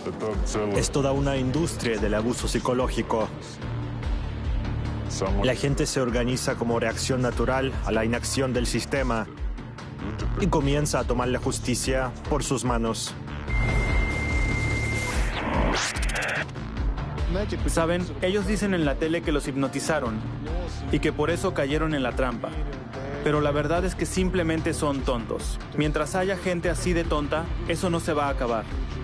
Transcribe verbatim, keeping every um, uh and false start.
Es toda una industria del abuso psicológico. La gente se organiza como reacción natural a la inacción del sistema y comienza a tomar la justicia por sus manos. Saben, ellos dicen en la tele que los hipnotizaron y que por eso cayeron en la trampa. Pero la verdad es que simplemente son tontos. Mientras haya gente así de tonta, eso no se va a acabar.